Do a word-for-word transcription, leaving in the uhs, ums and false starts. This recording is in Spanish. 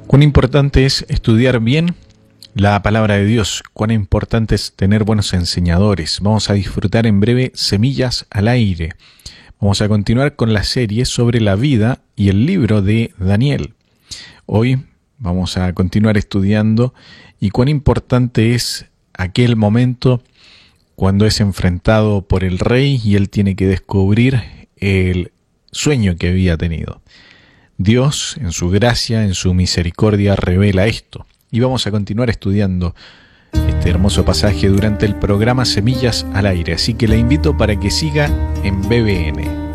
Cuán importante es estudiar bien la palabra de Dios, cuán importante es tener buenos enseñadores. Vamos a disfrutar en breve Semillas al Aire. Vamos a continuar con la serie sobre la vida y el libro de Daniel. Hoy vamos a continuar estudiando y cuán importante es aquel momento cuando es enfrentado por el rey y él tiene que descubrir el sueño que había tenido. Dios, en su gracia, en su misericordia, revela esto. Y vamos a continuar estudiando este hermoso pasaje durante el programa Semillas al Aire. Así que le invito para que siga en B B N.